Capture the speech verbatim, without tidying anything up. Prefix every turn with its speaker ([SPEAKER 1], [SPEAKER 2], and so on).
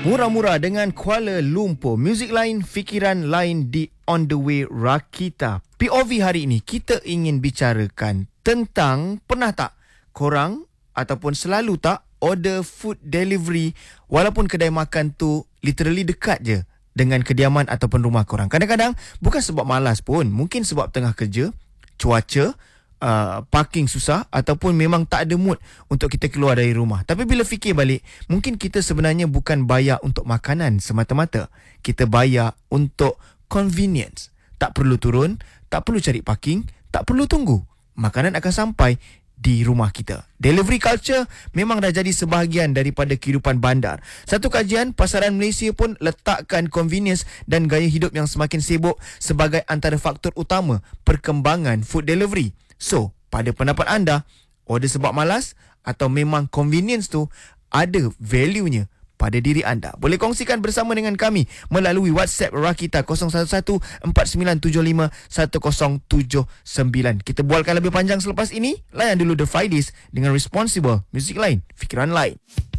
[SPEAKER 1] Murah-murah dengan Kuala Lumpur. Muzik lain, fikiran lain di On The Way Rakita. P O V hari ini kita ingin bicarakan tentang pernah tak korang ataupun selalu tak order food delivery walaupun kedai makan tu literally dekat je dengan kediaman ataupun rumah korang. Kadang-kadang bukan sebab malas pun, mungkin sebab tengah kerja, cuaca, Uh, parking susah ataupun memang tak ada mood untuk kita keluar dari rumah. Tapi bila fikir balik, mungkin kita sebenarnya bukan bayar untuk makanan semata-mata. Kita bayar untuk convenience. Tak perlu turun, tak perlu cari parking, tak perlu tunggu. Makanan akan sampai di rumah kita. Delivery culture memang dah jadi sebahagian daripada kehidupan bandar. Satu kajian pasaran Malaysia pun letakkan convenience dan gaya hidup yang semakin sibuk sebagai antara faktor utama perkembangan food delivery. So, pada pendapat anda, order sebab malas atau memang convenience tu ada value-nya pada diri anda? Boleh kongsikan bersama dengan kami melalui WhatsApp Rakita kosong satu satu empat sembilan tujuh lima satu kosong tujuh sembilan. Kita bualkan lebih panjang selepas ini. Layan dulu The Fridays dengan Responsible, muzik lain, fikiran lain.